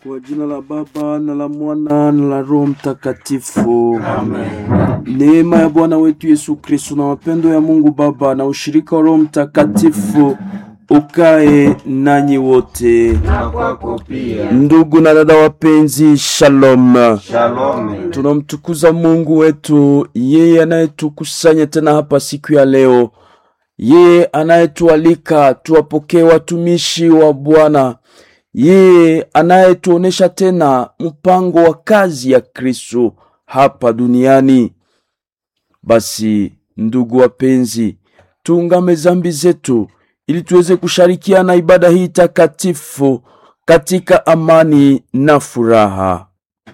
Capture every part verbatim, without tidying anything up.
Kwa jina la Baba na la Mwana na la Roho Mtakatifu. Amen. Neema ya Bwana wetu Yesu Kristo na mapendo ya Mungu Baba na ushirika wa Roho Mtakatifu ukae nanyi wote. Na kwako pia. Ndugu na dada wapenzi, shalom. Shalom. Tunamtukuza Mungu wetu, yeye anayetukusanya tena hapa siku ya leo. Yeye anayetualika tuwapokee watumishi wa Bwana. Yeye anayetuonesha tena mpango wa kazi ya Kristo hapa duniani. Basi ndugu wapenzi, tuungame zambi zetu ili tuweze kushirikiana ibada hii takatifu katika amani na furaha.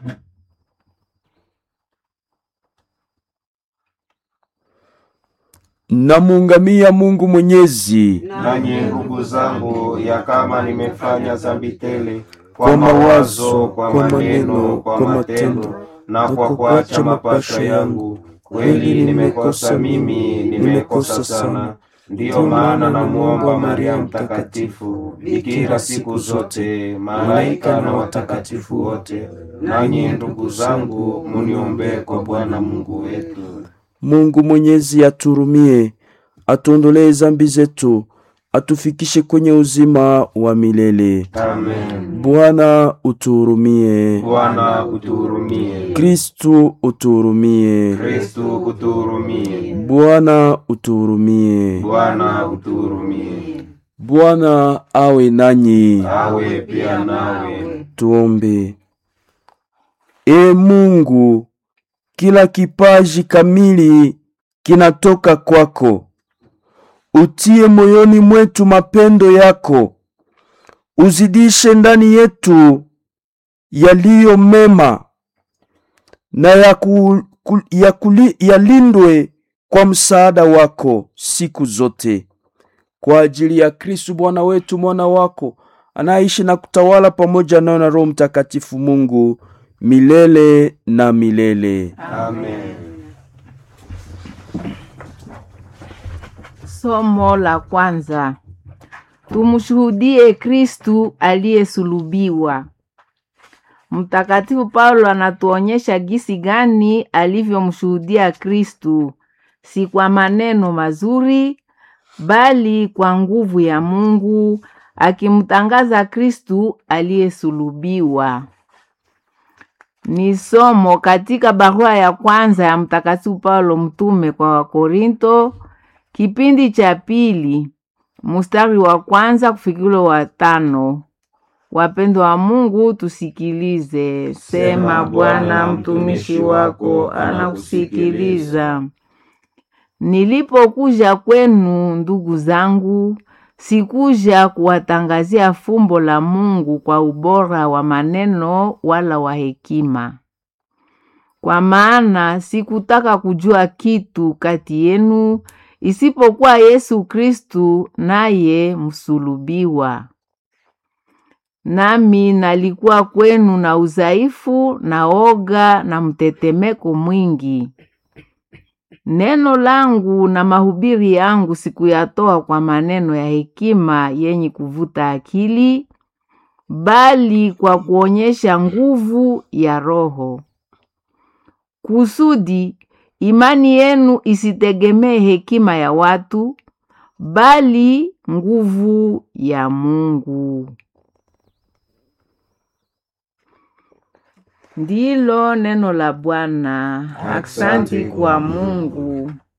Namuungamia Mungu Mwenyezi, nanyi ndugu zangu, ya kama nimefanya dhambi tele kwa mawazo, kwa maneno, kwa matendo na kwa kuacha mapasho yangu, kweli nimekosa mimi, nimekosa sana. Ndiyo maana namuomba Maria Mtakatifu, bikira siku zote, malaika na watakatifu wote, nanyi ndugu zangu, muniombee kwa Bwana Mungu wetu. Mungu Mwenyezi aturumie, atuondolee zambi zetu, atufikishe kwenye uzima wa milele. Amen. Bwana utuhurumie. Bwana utuhurumie. Kristu utuhurumie. Kristu utuhurumie. Bwana utuhurumie. Bwana utuhurumie. Bwana awe nanyi. Awe pia nawe. Tuombe. E Mungu, kila kipaji kamili kinatoka kwako. Utie moyoni mwetu mapendo yako. Uzidishe ndani yetu yaliyo mema na ya ku, ku, ya kuli, yalindwe kwa msaada wako siku zote. Kwa ajili ya Kristo Bwana wetu, mwana wako, anaishi na kutawala pamoja nawe na Roho Mtakatifu Mungu milele na milele. Amen. Somo la kwanza. Tumshuhudie Kristu aliyesulubiwa. Mtakatifu Paulo anatuonyesha gisi gani alivyomshuhudia Kristu, si kwa maneno mazuri bali kwa nguvu ya Mungu, akimtangaza Kristu aliyesulubiwa. Ni somo katika barua ya kwanza ya Mtakatifu Paulo mtume kwa Wakorinto, kipindi cha pili, mstari wa kwanza kufikilo wa tano. Wapendwa wa Mungu, tusikilize. Sema Bwana, mtumishi wako anakusikiliza. Nilipokuja kwenu ndugu zangu, sikuja kuwatangazia fumbo la Mungu kwa ubora wa maneno wala wa hekima. Kwa maana sikutaka kujua kitu kati yenu isipokuwa Yesu Kristu naye msulubiwa. Nami nalikuwa kwenu na udhaifu na oga na mtetemeko mwingi. Neno langu na mahubiri yangu sikuyatoa kwa maneno ya hekima yenye kuvuta akili, bali kwa kuonyesha nguvu ya Roho, kusudi imani yenu isitegemee hekima ya watu, bali nguvu ya Mungu. Ndilo neno la Bwana. Aksanti kwa Mungu.